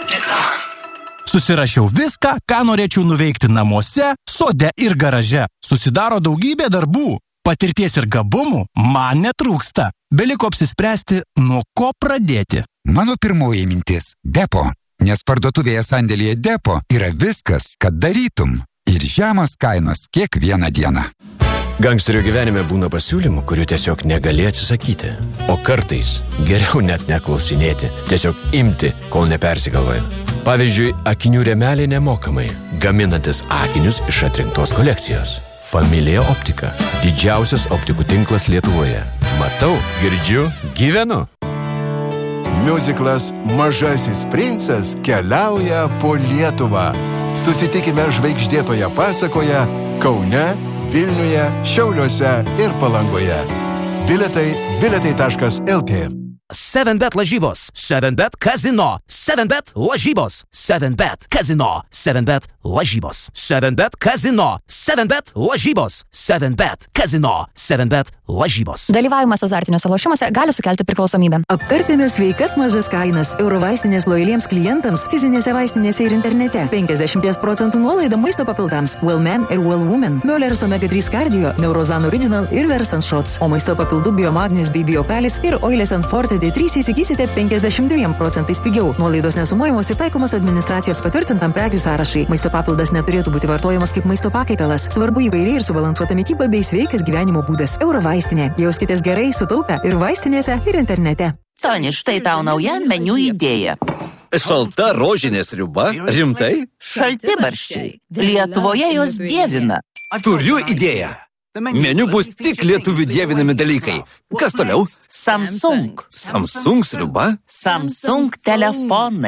Susirašiau viską, ką norėčiau nuveikti namuose, sode ir garaže. Susidaro daugybė darbų. Patirties ir gabumų man netrūksta. Beliko apsispręsti, nuo ko pradėti. Mano pirmoji mintis – depo. Nes parduotuvėje sandėlyje depo yra viskas, kad darytum. Ir žemos kainos kiekvieną dieną. Gangsterio gyvenime būna pasiūlymų, kurių tiesiog negali atsisakyti. O kartais geriau net neklausinėti, tiesiog imti, kol nepersigalvoja. Pavyzdžiui, akinių rėmeliai nemokamai, gaminantis akinius iš atrinktos kolekcijos. Familija Optika. Didžiausias optikų tinklas Lietuvoje. Matau, girdžiu, gyvenu. Miuziklas Mažasis princas keliauja po Lietuvą. Susitikime žvaigždėtoje pasakoje Kaune, Vilniuje, Šiauliuose ir Palangoje. Biletai.lt 7bet lažybos, 7bet kazino, 7bet lažybos, 7bet kazino, 7bet lažybos, 7bet kazino, 7bet lažybos, 7bet kazino, 7bet lažybos. Dalyvavimas azartiniuose lošimuose gali sukelti priklausomybę. Apkarpėme sveikas mažas kainas Eurovaistinės lojaliems klientams fizinėse vaistinėse ir internete. 50% nuolaida maisto papildams Wellman ir Wellwoman, Möller's Omega 3 Cardio, Neurozan Original ir Versant Shots, o maisto papildų Biomagnis bei Biokalis ir Oilės & Forte D3 įsigysite 52% pigiau. Nuolaidos nesumuojamos ir taikomos administracijos patvirtintam prekių sąrašai. Maisto papildas neturėtų būti vartojamas kaip maisto pakaitalas. Svarbu įvairiai ir subalansuota mityba bei sveikas gyvenimo būdas. Eurovaistinė. Jauskitės gerai, sutaupę ir vaistinėse, ir internete. Soni, štai tau nauja meniu idėja. Šalta rožinė sriuba? Rimtai? Šaltibarščiai. Lietuvoje jos dievina. Turiu idėją. Meniu bus tik lietuvių dievinami dalykai. Kas toliau? Samsung. Samsung sriuba? Samsung telefonai.